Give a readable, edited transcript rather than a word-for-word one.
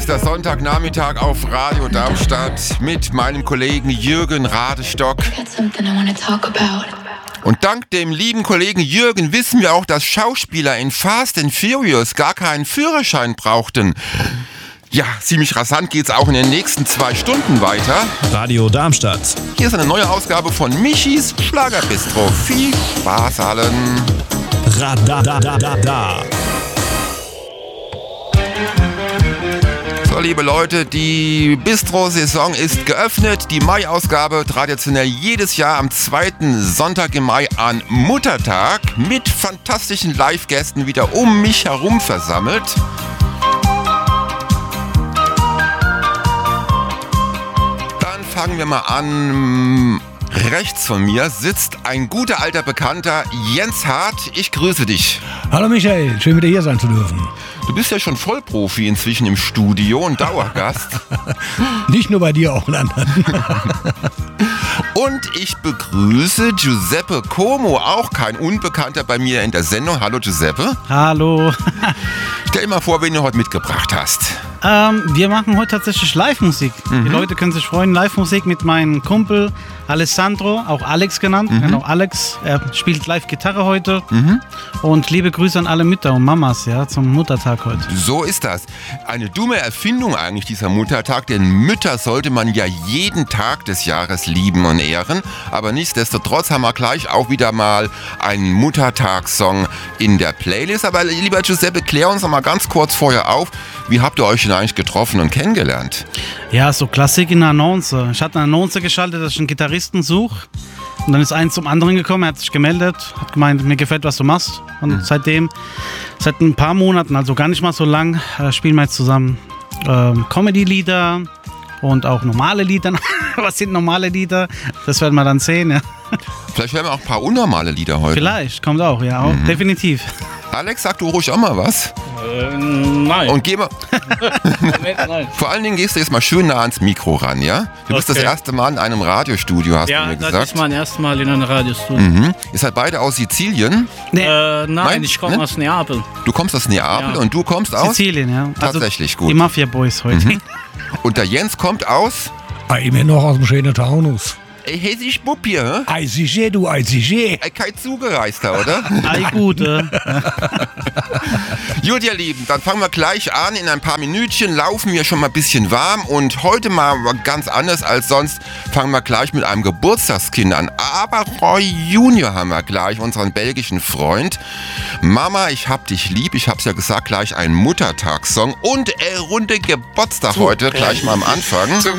Der Sonntagnachmittag auf Radio Darmstadt mit meinem Kollegen Jürgen Radestock. Und dank dem lieben Kollegen Jürgen wissen wir auch, dass Schauspieler in Fast and Furious gar keinen Führerschein brauchten. Ja, ziemlich rasant geht's auch in den nächsten 2 Stunden weiter. Radio Darmstadt. Hier ist eine neue Ausgabe von Michis Schlagerbistro. Viel Spaß allen. Radadadada. So, liebe Leute, die Bistro-Saison ist geöffnet. Die Mai-Ausgabe traditionell jedes Jahr am 2. Sonntag im Mai an Muttertag mit fantastischen Live-Gästen wieder um mich herum versammelt. Dann fangen wir mal an. Rechts von mir sitzt ein guter alter Bekannter, Jens Hart. Ich grüße dich. Hallo Michael, schön wieder hier sein zu dürfen. Du bist ja schon Vollprofi inzwischen im Studio und Dauergast. Nicht nur bei dir, auch in anderen. Und ich begrüße Giuseppe Como, auch kein Unbekannter bei mir in der Sendung. Hallo Giuseppe. Hallo. Stell dir mal vor, wen du heute mitgebracht hast. Wir machen heute tatsächlich Live-Musik. Die Leute können sich freuen. Live-Musik mit meinem Kumpel Alessandro, auch Alex genannt. Genau, Alex. Er spielt Live-Gitarre heute. Und liebe Grüße an alle Mütter und Mamas, ja, zum Muttertag heute. So ist das. Eine dumme Erfindung eigentlich, dieser Muttertag, denn Mütter sollte man ja jeden Tag des Jahres lieben und ehren. Aber nichtsdestotrotz haben wir gleich auch wieder mal einen Muttertagssong in der Playlist. Aber lieber Giuseppe, klär uns noch mal ganz kurz vorher auf. Wie habt ihr euch denn eigentlich getroffen und kennengelernt? Ja, so Klassik in der Annonce. Ich hatte eine Annonce geschaltet, dass ich einen Gitarristen suche. Und dann ist eins zum anderen gekommen, er hat sich gemeldet, hat gemeint, mir gefällt, was du machst. Und seitdem, seit ein paar Monaten, also gar nicht mal so lang, spielen wir jetzt zusammen Comedy-Lieder und auch normale Lieder. Was sind normale Lieder? Das werden wir dann sehen, ja. Vielleicht hören wir auch ein paar unnormale Lieder heute. Vielleicht, kommt auch, ja, auch, definitiv. Alex, sag du ruhig auch mal was. Nein. Und geh mal. Nein. Vor allen Dingen gehst du jetzt mal schön nah ans Mikro ran, ja? Du bist das erste Mal in einem Radiostudio, hast du mir gesagt. Ja, das ist mein erstes Mal in einem Radiostudio. Ihr seid beide aus Sizilien? Nein, ich komme aus Neapel. Du kommst aus Neapel und du kommst aus? Sizilien, ja. Tatsächlich, also gut. Die Mafia-Boys heute. Und der Jens kommt aus? Immer noch aus dem schönen Taunus. Hessisch Bub hier, hä? ICG, du ICG. Kein Zugereister, oder? Ei, gute. Gut, ihr Lieben, dann fangen wir gleich an. In ein paar Minütchen laufen wir schon mal ein bisschen warm. Und heute mal ganz anders als sonst fangen wir gleich mit einem Geburtstagskind an. Aber Roy Junior haben wir gleich, unseren belgischen Freund. Mama, ich hab dich lieb. Ich hab's ja gesagt, gleich ein Muttertagssong. Und runde Geburtstag heute, gleich mal am Anfang. Zum